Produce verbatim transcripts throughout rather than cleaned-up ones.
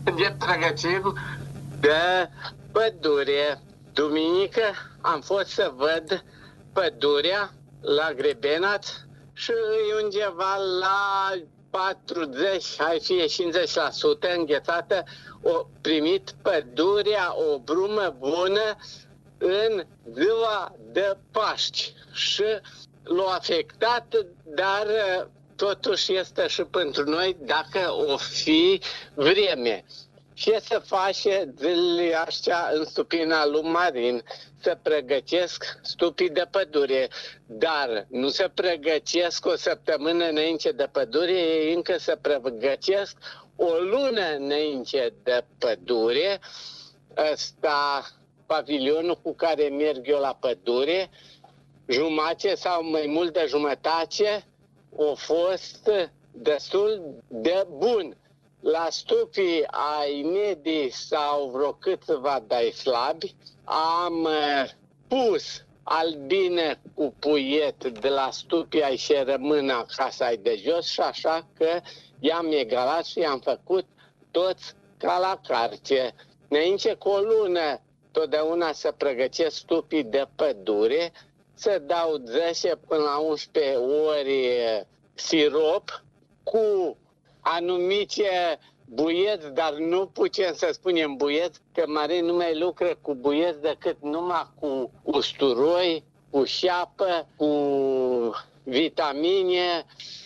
de trăgăcim de pădure. Duminică am fost să văd pădurea la Grebenaț și e undeva la patruzeci, hai fie cincizeci la sută înghețată. O primit pădurea o brumă bună în ziua de Paști și l-a afectat, dar totuși este și pentru noi dacă o fi vreme. Ce să face zilele astea în stupina lui Marin? Se pregătesc stupii de pădure, dar nu se pregătesc o săptămână înainte de pădure, ei încă se pregătesc o lună înainte de pădure. Ăsta pavilionul cu care merg eu la pădure, jumate sau mai mult de jumătate, a fost destul de bun. La stupii ai medii sau vreo câțiva de slabi am pus albine cu puiet de la stupii ai și rămână casa ai de jos și așa că i-am egalat și i-am făcut toți ca la carte. Înainte cu o lună totdeauna să pregătesc stupii de pădure, să dau zece până la unsprezece ori sirop cu anumite buieți, dar nu putem să spunem buieți, că Marin nu mai lucră cu buieți decât numai cu usturoi, cu șeapă, cu vitamine și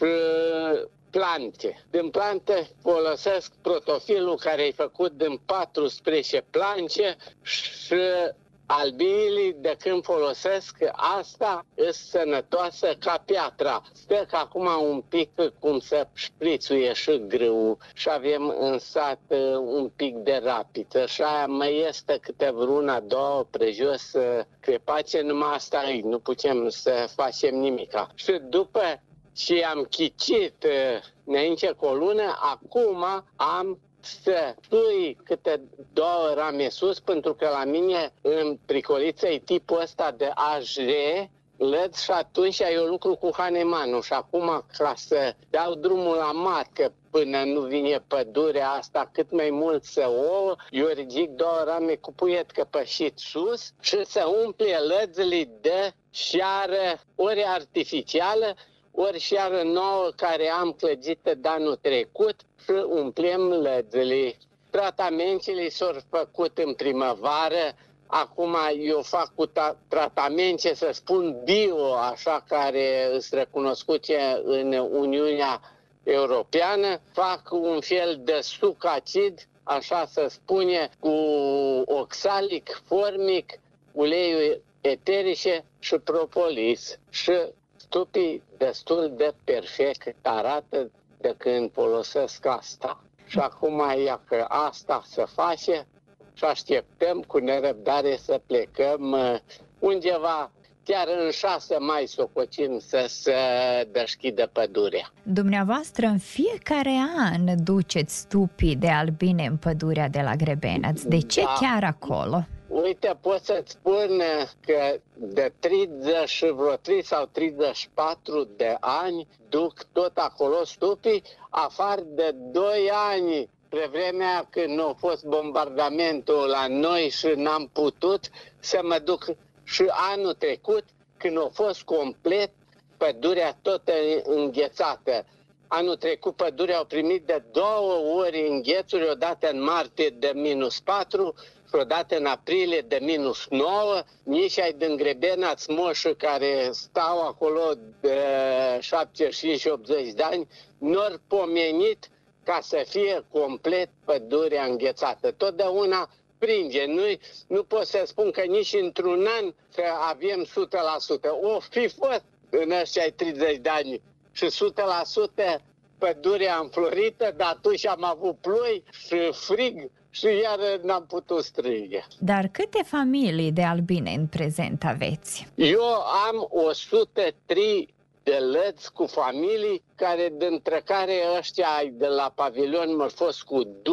plante. Din plante folosesc protofilul care e făcut din patruzeci plante și albinile de când folosesc asta e sănătoasă ca piatra. Sper că acum un pic cum să șprițuie și grâu și avem în sat un pic de rapiță și aia mai este câte vreuna, două prejos crepace, numai asta e, nu putem să facem nimica. Și după ce am chicit înainte cu o lună, acum am să pui câte două rame sus, pentru că la mine în pricoliță e tipul ăsta de A J lăd și atunci eu lucru cu Hanemanul și acum ca să dau drumul la matcă până nu vine pădurea asta cât mai mult să o, eu ridic două rame cu puiet căpășit sus și să umple lădzile de șeară ori artificială, ori șeară nouă care am clădită de anul trecut și umplem lădzile. Tratamentele s-au făcut în primăvară, acum eu fac cu tratamente, să spun bio, așa care sunt recunoscute în Uniunea Europeană. Fac un fel de suc acid, așa se spune, cu oxalic, formic, uleiuri eterice și propolis. Și stupii destul de perfect arată de când folosesc asta. Și acum ia că asta se face și așteptăm cu nerăbdare să plecăm undeva, chiar în șase mai sococim să se deschidă pădurea. Dumneavoastră în fiecare an duceți stupii de albine în pădurea de la Grebenaț. De ce da. Chiar acolo? Uite, pot să-ți spun că de treizeci, vreo trei sau treizeci și patru de ani duc tot acolo stupii, afară de doi ani, pe vremea când a fost bombardamentul la noi și n-am putut să mă duc, și anul trecut când a fost complet pădurea tot înghețată. Anul trecut pădurea au primit de două ori înghețuri, odată în martie de minus patru, și odată în aprilie de minus nouă. Nici ai din Grebenaț moșii care stau acolo de șaptezeci și cinci optzeci de ani, n-au pomenit ca să fie complet pădurea înghețată. Totdeauna prinde. Nu, nu pot să spun că nici într-un an că avem o sută la sută. O fi fost în ăștia treizeci de ani și o sută la sută pădurea înflorită, dar atunci am avut ploi și frig și iar n-am putut strânge. Dar câte familii de albine în prezent aveți? Eu am o sută trei de lăți cu familii, care dintre care ăștia de la pavilion m-au fost cu